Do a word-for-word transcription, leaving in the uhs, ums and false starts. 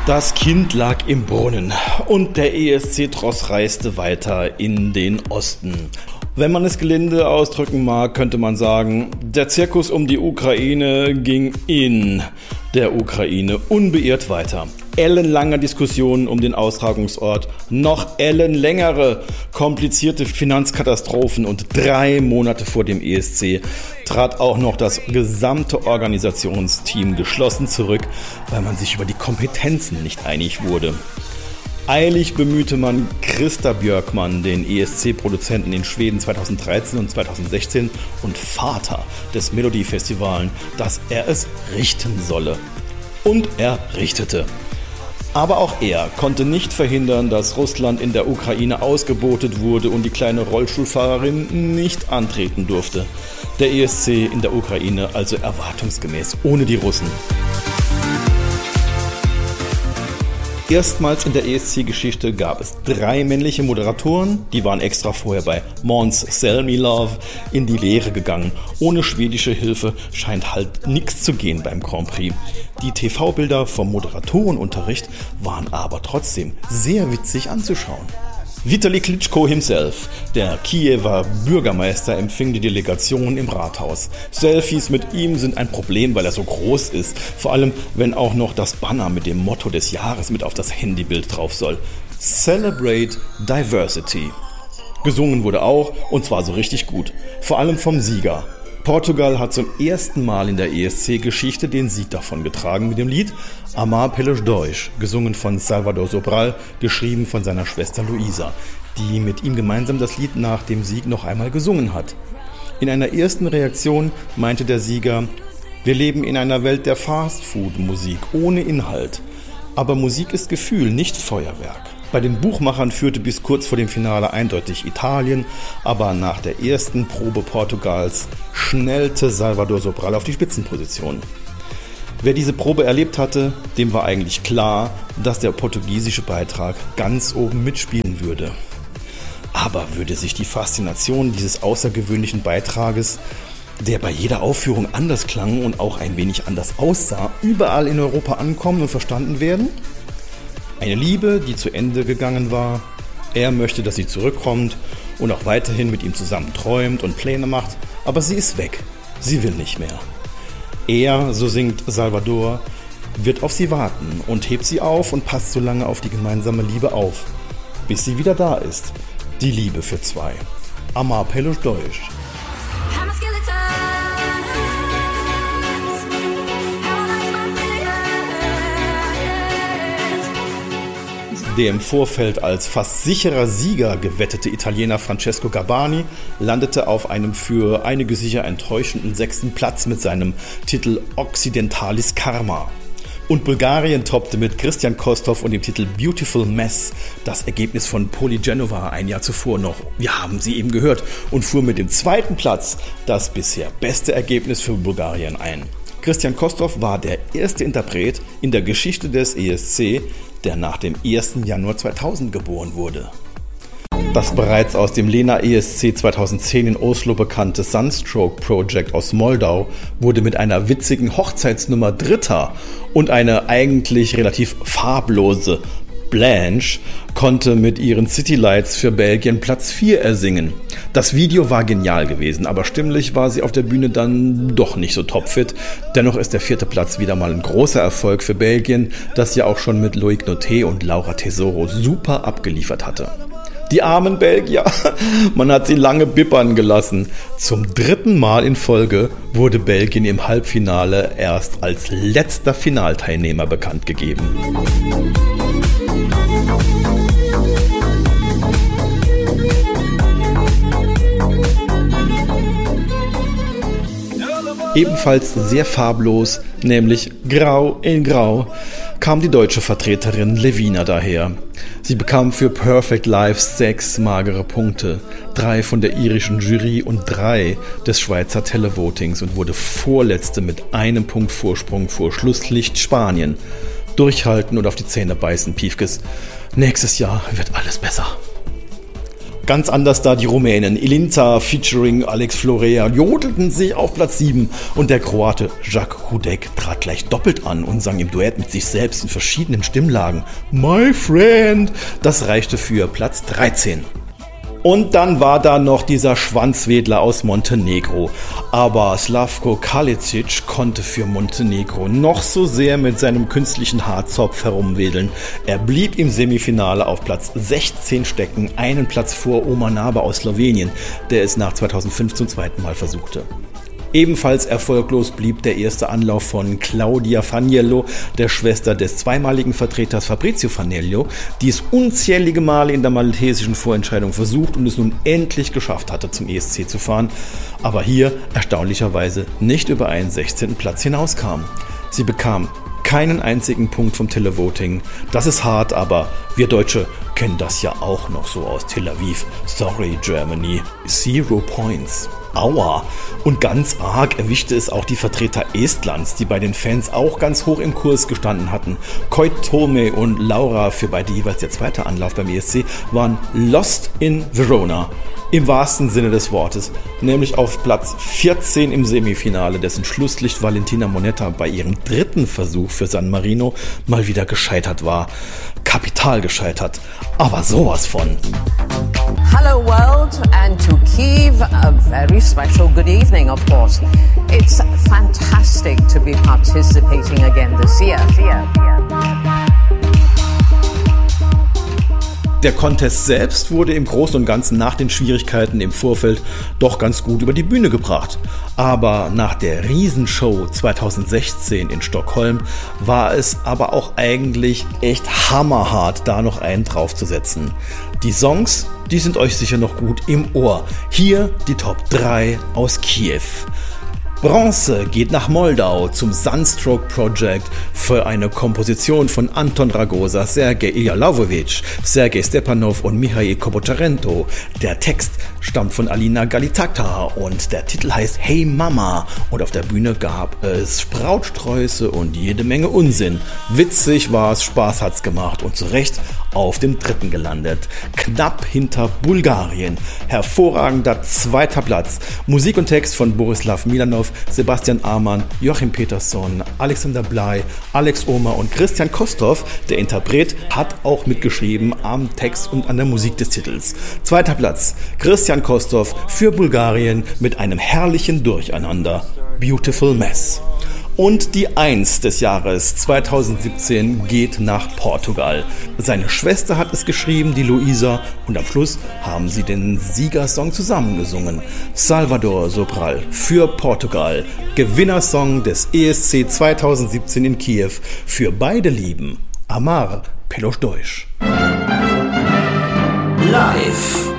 Das Kind lag im Brunnen und der E S C-Tross reiste weiter in den Osten. Wenn man es gelinde ausdrücken mag, könnte man sagen, der Zirkus um die Ukraine ging in der Ukraine unbeirrt weiter. Ellenlange Diskussionen um den Austragungsort, noch ellenlängere komplizierte Finanzkatastrophen und drei Monate vor dem E S C trat auch noch das gesamte Organisationsteam geschlossen zurück, weil man sich über die Kompetenzen nicht einig wurde. Eilig bemühte man Christa Björkman, den E S C-Produzenten in Schweden zweitausenddreizehn und zweitausendsechzehn und Vater des Melodiefestivals, dass er es richten solle. Und er richtete. Aber auch er konnte nicht verhindern, dass Russland in der Ukraine ausgebotet wurde und die kleine Rollstuhlfahrerin nicht antreten durfte. Der E S C in der Ukraine also erwartungsgemäß ohne die Russen. Erstmals in der E S C-Geschichte gab es drei männliche Moderatoren, die waren extra vorher bei Måns Zelmerlöw in die Lehre gegangen. Ohne schwedische Hilfe scheint halt nichts zu gehen beim Grand Prix. Die T V-Bilder vom Moderatorenunterricht waren aber trotzdem sehr witzig anzuschauen. Vitali Klitschko himself, der Kiewer Bürgermeister, empfing die Delegation im Rathaus. Selfies mit ihm sind ein Problem, weil er so groß ist. Vor allem, wenn auch noch das Banner mit dem Motto des Jahres mit auf das Handybild drauf soll. Celebrate Diversity. Gesungen wurde auch, und zwar so richtig gut. Vor allem vom Sieger. Portugal hat zum ersten Mal in der E S C-Geschichte den Sieg davongetragen mit dem Lied Amar pelos dois, gesungen von Salvador Sobral, geschrieben von seiner Schwester Luisa, die mit ihm gemeinsam das Lied nach dem Sieg noch einmal gesungen hat. In einer ersten Reaktion meinte der Sieger: Wir leben in einer Welt der Fast-Food-Musik ohne Inhalt. Aber Musik ist Gefühl, nicht Feuerwerk. Bei den Buchmachern führte bis kurz vor dem Finale eindeutig Italien, aber nach der ersten Probe Portugals schnellte Salvador Sobral auf die Spitzenposition. Wer diese Probe erlebt hatte, dem war eigentlich klar, dass der portugiesische Beitrag ganz oben mitspielen würde. Aber würde sich die Faszination dieses außergewöhnlichen Beitrages, der bei jeder Aufführung anders klang und auch ein wenig anders aussah, überall in Europa ankommen und verstanden werden? Eine Liebe, die zu Ende gegangen war. Er möchte, dass sie zurückkommt und auch weiterhin mit ihm zusammen träumt und Pläne macht, aber sie ist weg. Sie will nicht mehr. Er, so singt Salvador, wird auf sie warten und hebt sie auf und passt so lange auf die gemeinsame Liebe auf, bis sie wieder da ist. Die Liebe für zwei. Amar pelos dois. Der im Vorfeld als fast sicherer Sieger gewettete Italiener Francesco Gabbani landete auf einem für einige sicher enttäuschenden sechsten Platz mit seinem Titel Occidentalis Karma. Und Bulgarien toppte mit Christian Kostov und dem Titel Beautiful Mess das Ergebnis von Poli Genova ein Jahr zuvor noch. Wir haben sie eben gehört und fuhr mit dem zweiten Platz das bisher beste Ergebnis für Bulgarien ein. Christian Kostov war der erste Interpret in der Geschichte des E S C, der nach dem ersten Januar zweitausend geboren wurde. Das bereits aus dem Lena E S C zweitausendzehn in Oslo bekannte Sunstroke Project aus Moldau wurde mit einer witzigen Hochzeitsnummer Dritter und eine eigentlich relativ farblose Blanche konnte mit ihren City Lights für Belgien Platz vier ersingen. Das Video war genial gewesen, aber stimmlich war sie auf der Bühne dann doch nicht so topfit. Dennoch ist der vierte Platz wieder mal ein großer Erfolg für Belgien, das ja auch schon mit Loïc Noté und Laura Tesoro super abgeliefert hatte. Die armen Belgier, man hat sie lange bibbern gelassen. Zum dritten Mal in Folge wurde Belgien im Halbfinale erst als letzter Finalteilnehmer bekannt gegeben. Ebenfalls sehr farblos, nämlich grau in grau, kam die deutsche Vertreterin Levina daher. Sie bekam für Perfect Life sechs magere Punkte, drei von der irischen Jury und drei des Schweizer Televotings und wurde Vorletzte mit einem Punkt Vorsprung vor Schlusslicht Spanien. Durchhalten und auf die Zähne beißen, Piefkes. Nächstes Jahr wird alles besser. Ganz anders da die Rumänen. Ilinta featuring Alex Florea jodelten sich auf Platz sieben und der Kroate Jacques Hudek trat gleich doppelt an und sang im Duett mit sich selbst in verschiedenen Stimmlagen My Friend. Das reichte für Platz dreizehn. Und dann war da noch dieser Schwanzwedler aus Montenegro. Aber Slavko Kalicic konnte für Montenegro noch so sehr mit seinem künstlichen Haarzopf herumwedeln. Er blieb im Semifinale auf Platz sechzehn stecken, einen Platz vor Omar Naber aus Slowenien, der es nach zweitausendfünf zum zweiten Mal versuchte. Ebenfalls erfolglos blieb der erste Anlauf von Claudia Faniello, der Schwester des zweimaligen Vertreters Fabrizio Faniello, die es unzählige Male in der maltesischen Vorentscheidung versucht und es nun endlich geschafft hatte, zum E S C zu fahren, aber hier erstaunlicherweise nicht über einen sechzehnten Platz hinauskam. Sie bekam keinen einzigen Punkt vom Televoting. Das ist hart, aber wir Deutsche kennen das ja auch noch so aus Tel Aviv. Sorry Germany, zero points. Aua. Und ganz arg erwischte es auch die Vertreter Estlands, die bei den Fans auch ganz hoch im Kurs gestanden hatten. Koit Tome und Laura, für beide jeweils der zweite Anlauf beim E S C, waren lost in Verona. Im wahrsten Sinne des Wortes, nämlich auf Platz vierzehn im Semifinale, dessen Schlusslicht Valentina Monetta bei ihrem dritten Versuch für San Marino mal wieder gescheitert war. Kapital gescheitert, aber sowas von. Hello world, and to Kyiv a very special good evening, of course. It's fantastic to be participating again this year. Der Contest selbst wurde im Großen und Ganzen nach den Schwierigkeiten im Vorfeld doch ganz gut über die Bühne gebracht. Aber nach der Riesenshow zweitausendsechzehn in Stockholm war es aber auch eigentlich echt hammerhart, da noch einen draufzusetzen. Die Songs, die sind euch sicher noch gut im Ohr. Hier die Top drei aus Kiew. Bronze geht nach Moldau zum Sunstroke Project für eine Komposition von Anton Ragosa, Sergej Ilja-Lauvovic, Sergej Stepanov und Michail Kobocharento. Der Text stammt von Alina Galitata und der Titel heißt Hey Mama. Und auf der Bühne gab es Sprautsträuße und jede Menge Unsinn. Witzig war es, Spaß hat's gemacht und zu Recht auf dem dritten gelandet. Knapp hinter Bulgarien. Hervorragender zweiter Platz. Musik und Text von Borislav Milanov, Sebastian Amann, Joachim Peterson, Alexander Bley, Alex Ohmer und Christian Kostov. Der Interpret hat auch mitgeschrieben am Text und an der Musik des Titels. Zweiter Platz, Christian Kostov für Bulgarien mit einem herrlichen Durcheinander. Beautiful Mess. Und die Eins des Jahres zweitausendsiebzehn geht nach Portugal. Seine Schwester hat es geschrieben, die Luisa, und am Schluss haben sie den Siegersong zusammengesungen. Salvador Sobral für Portugal, Gewinnersong des E S C zweitausendsiebzehn in Kiew. Für beide Lieben, Amar pelos dois. Live.